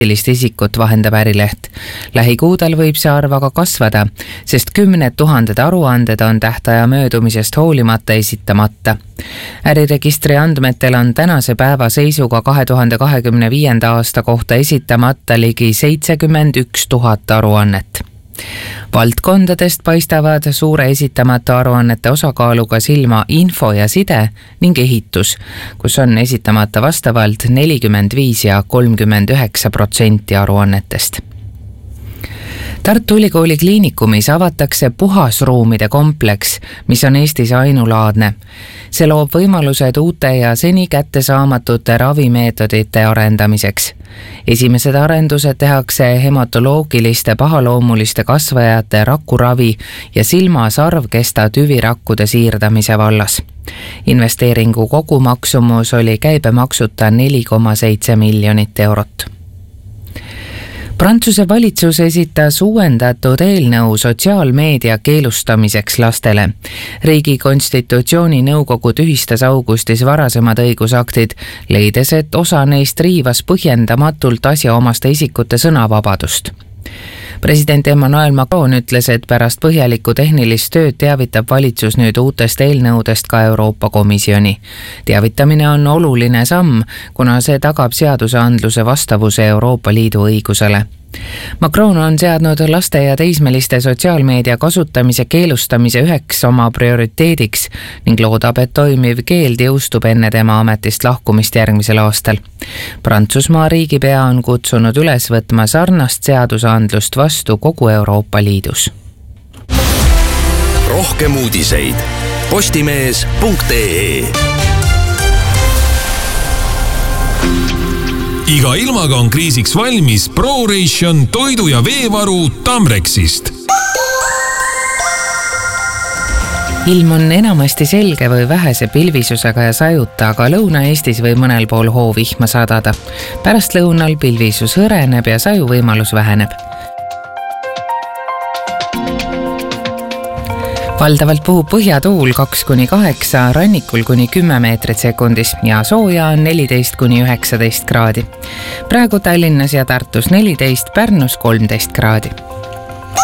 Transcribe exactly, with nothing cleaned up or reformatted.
isikut, vahendab Ärileht. Lähikuudel võib see arv aga kasvada, sest kümned tuhanded aruanded on tähtaja möödumisest hoolimata esitamata. Äriregistri andmetel on tänase päeva seisuga kahe tuhande kahekümne viienda aasta kohta esitamata ligi seitsekümmend üks tuhat aruannet. Valdkondadest paistavad suure esitamata aruannete osakaaluga silma info ja side ning ehitus, kus on esitamata vastavalt nelikümmend viis ja kolmkümmend üheksa protsenti aruannetest. Tartu Ülikooli kliinikumis avatakse puhasruumide kompleks, mis on Eestis ainulaadne. See loob võimalused uute ja seni kättesaamatute ravimeetodite arendamiseks. Esimesed arendused tehakse hematoloogiliste pahaloomuliste kasvajate rakuravi ja silma-sarvkesta tüvirakkude siirdamise vallas. Investeeringu kogumaksumus oli käibemaksuta neli koma seitse miljonit eurot. Prantsuse valitsus esitas uuendatud eelnõu sotsiaalmeedia keelustamiseks lastele. Riigi konstitutsiooni nõukogu tühistas augustis varasemad õigusaktid, leides, et osa neist riivas põhjendamatult asjaomaste isikute sõnavabadust. President Emmanuel Macron ütles, et pärast põhjalikku tehnilist tööd teavitab valitsus nüüd uutest eelnõudest ka Euroopa Komisjoni. Teavitamine on oluline samm, kuna see tagab seadusandluse vastavuse Euroopa Liidu õigusele. Macron on seadnud laste ja teismeliste sotsiaalmeedia kasutamise keelustamise üheks oma prioriteediks ning loodab, et toimiv keeld jõustub enne tema ametist lahkumist järgmisel aastal. Prantsusmaa riigipea on kutsunud üles võtma sarnast seadusandlust vastu kogu Euroopa Liidus. Rohkem uudiseid postimees punkt ee. Iga ilmaga on kriisiks valmis ProRation toidu- ja veevaru Tamrexist. Ilm on enamasti selge või vähese pilvisusega ja sajuta, aga Lõuna-Eestis või mõnel pool hoovihma sadada. Pärast lõunal pilvisus hõreneb ja sajuvõimalus väheneb. Valdavalt puhub põhjatuul kaks kuni kaheksa, rannikul kuni kümme meetrit sekundis ja sooja on neliteist kuni üheksateist kraadi. Praegu Tallinnas ja Tartus neliteist, Pärnus kolmteist kraadi.